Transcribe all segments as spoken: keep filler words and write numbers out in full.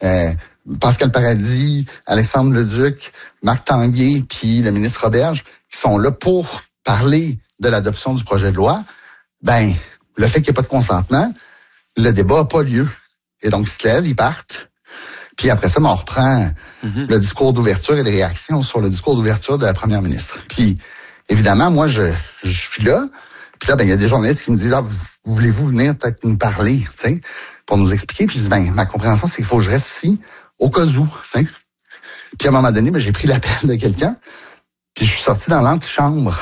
euh, Pascal Paradis, Alexandre Leduc, Marc Tanguay, puis le ministre Roberge, qui sont là pour parler de l'adoption du projet de loi, ben, le fait qu'il n'y ait pas de consentement, le débat n'a pas lieu. Et donc, ils se lèvent, ils partent. Puis après ça, ben, on reprend mm-hmm. le discours d'ouverture et les réactions sur le discours d'ouverture de la première ministre. Puis, évidemment, moi, je, je suis là. Puis là, ben, il y a des journalistes qui me disent, ah, voulez-vous venir peut-être nous parler, tu sais, pour nous expliquer. Puis je dis, ben, ma compréhension, c'est qu'il faut que je reste ici au cas où, t'sais. Puis à un moment donné, ben, j'ai pris l'appel de quelqu'un, puis je suis sorti dans l'antichambre.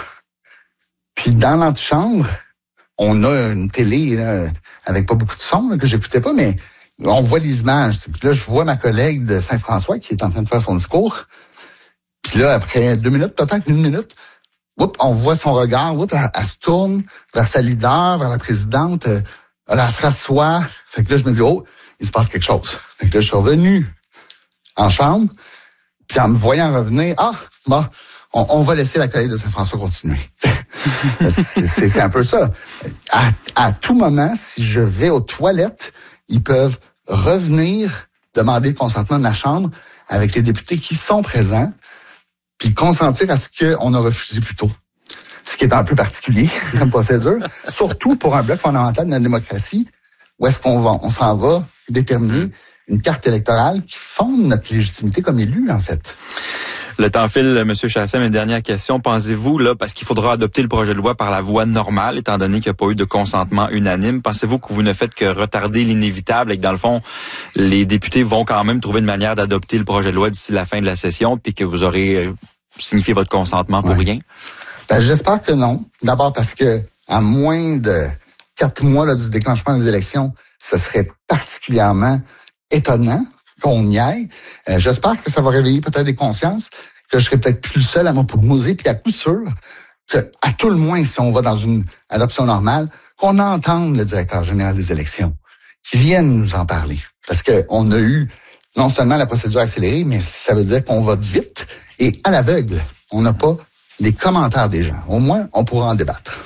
Puis dans l'antichambre, on a une télé là, avec pas beaucoup de son là, que j'écoutais pas, mais on voit les images. Puis là, je vois ma collègue de Saint-François qui est en train de faire son discours. Puis là, après deux minutes, peut-être une minute, oups, on voit son regard, oups, elle, elle se tourne vers sa leader, vers la présidente, elle, elle se rassoit. Fait que là, je me dis, oh, il se passe quelque chose. Fait que là, je suis revenu en chambre, puis en me voyant revenir, ah, bon, on, on va laisser la collègue de Saint-François continuer. c'est, c'est, c'est un peu ça. À, à tout moment, si je vais aux toilettes, ils peuvent revenir demander le consentement de la Chambre avec les députés qui sont présents, puis consentir à ce qu'on a refusé plus tôt. Ce qui est un peu particulier comme procédure, surtout pour un bloc fondamental de la démocratie, où est-ce qu'on va, on s'en va déterminer une carte électorale qui fonde notre légitimité comme élu, en fait. Le temps file, M. Chassaigne, une dernière question. Pensez-vous, là, parce qu'il faudra adopter le projet de loi par la voie normale, étant donné qu'il n'y a pas eu de consentement unanime, pensez-vous que vous ne faites que retarder l'inévitable et que, dans le fond, les députés vont quand même trouver une manière d'adopter le projet de loi d'ici la fin de la session, puis que vous aurez signifié votre consentement pour ouais. rien? Ben, j'espère que non. D'abord parce que, à moins de quatre mois là, du déclenchement des élections, ce serait particulièrement étonnant qu'on y aille. Euh, j'espère que ça va réveiller peut-être des consciences, que je serai peut-être plus seul à m'opposer, puis à coup sûr, que à tout le moins, si on va dans une adoption normale, qu'on entende le directeur général des élections, qui vienne nous en parler. Parce que on a eu non seulement la procédure accélérée, mais ça veut dire qu'on vote vite et à l'aveugle. On n'a pas les commentaires des gens. Au moins, on pourra en débattre.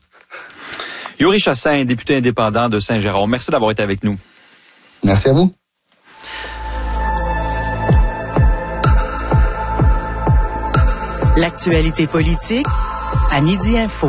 Yuri Chassaigne, député indépendant de Saint-Jérôme. Merci d'avoir été avec nous. Merci à vous. L'actualité politique à Midi Info.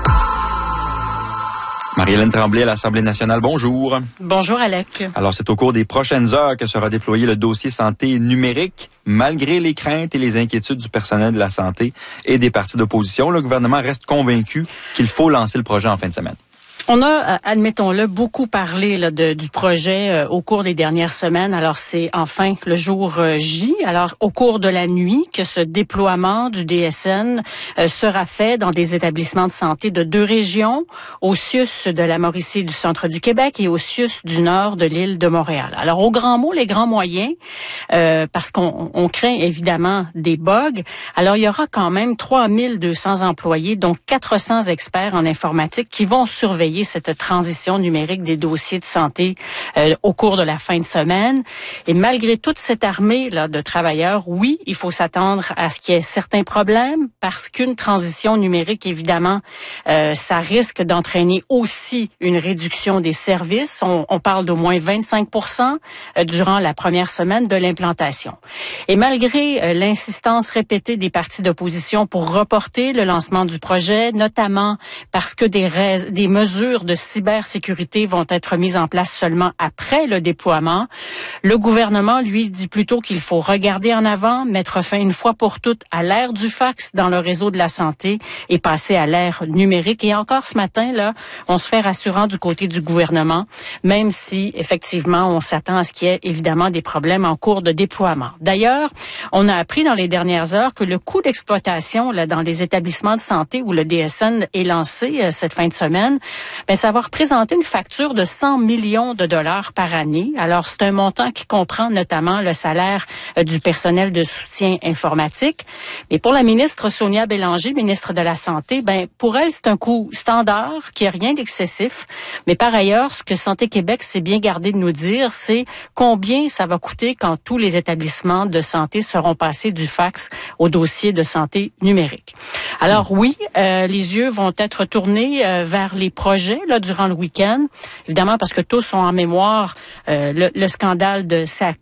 Marie-Hélène Tremblay à l'Assemblée nationale, bonjour. Bonjour Alec. Alors, c'est au cours des prochaines heures que sera déployé le dossier santé numérique. Malgré les craintes et les inquiétudes du personnel de la santé et des partis d'opposition, le gouvernement reste convaincu qu'il faut lancer le projet en fin de semaine. On a, admettons-le, beaucoup parlé là, de, du projet euh, au cours des dernières semaines. Alors, c'est enfin le jour euh, J. Alors, au cours de la nuit, que ce déploiement du D S N euh, sera fait dans des établissements de santé de deux régions, au C I U S de la Mauricie du centre du Québec et au C I U S du nord de l'île de Montréal. Alors, au grand mot, les grands moyens, euh, parce qu'on on craint évidemment des bugs. Alors, il y aura quand même trois mille deux cents employés, dont quatre cents experts en informatique qui vont surveiller cette transition numérique des dossiers de santé euh, au cours de la fin de semaine. Et malgré toute cette armée là de travailleurs, oui, il faut s'attendre à ce qu'il y ait certains problèmes parce qu'une transition numérique, évidemment, euh, ça risque d'entraîner aussi une réduction des services. On, on parle d'au moins vingt-cinq pour cent durant la première semaine de l'implantation. Et malgré euh, l'insistance répétée des partis d'opposition pour reporter le lancement du projet, notamment parce que des, rais- des mesures de cybersécurité vont être mises en place seulement après le déploiement. Le gouvernement, lui, dit plutôt qu'il faut regarder en avant, mettre fin une fois pour toutes à l'ère du fax dans le réseau de la santé et passer à l'ère numérique. Et encore ce matin, là, on se fait rassurant du côté du gouvernement, même si, effectivement, on s'attend à ce qu'il y ait évidemment des problèmes en cours de déploiement. D'ailleurs, on a appris dans les dernières heures que le coût d'exploitation là, dans les établissements de santé où le D S N est lancé euh, cette fin de semaine, ben, ça va représenter une facture de cent millions de dollars par année. Alors, c'est un montant qui comprend notamment le salaire euh, du personnel de soutien informatique. Mais pour la ministre Sonia Bélanger, ministre de la Santé, ben, pour elle, c'est un coût standard qui n'a rien d'excessif. Mais par ailleurs, ce que Santé Québec s'est bien gardé de nous dire, c'est combien ça va coûter quand tous les établissements de santé seront passés du fax au dossier de santé numérique. Alors oui, euh, les yeux vont être tournés euh, vers les projets là durant le week-end, évidemment parce que tous ont en mémoire euh, le, le scandale de